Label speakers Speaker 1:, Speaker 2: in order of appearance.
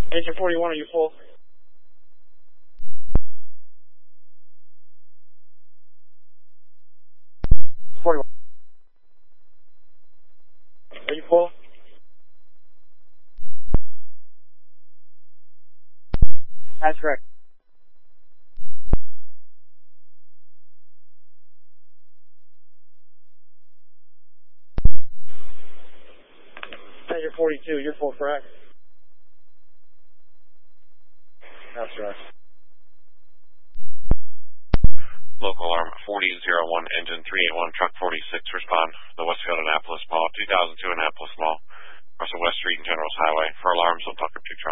Speaker 1: Engine 41, are you full? Are you full? That's correct. Engine 42, you're full, correct? That's correct.
Speaker 2: Local alarm 4001, engine 381, truck 46, respond. The Westfield Annapolis Mall, 2002 Annapolis Mall, Russell West Street and Generals Highway. For alarms, on Tucker 2 truck.